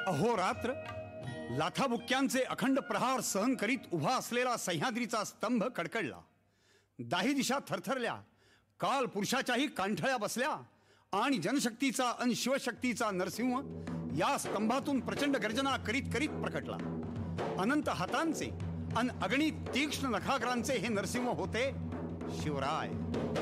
अहोरात्र लाथाबुक्क्यांचे अखंड प्रहार सहन करीत उभा असलेला सह्याद्रीचा स्तंभ कडकडला. दाही दिशा थरथरल्या. काल पुरुषाच्याही कांठळ्या बसल्या आणि जनशक्तीचा अन शिवशक्तीचा नरसिंह या स्तंभातून प्रचंड गर्जना करीत करीत प्रकटला. अनंत हातांचे अन अगणित तीक्ष्ण नखाग्रांचे हे नरसिंह होते शिवराय.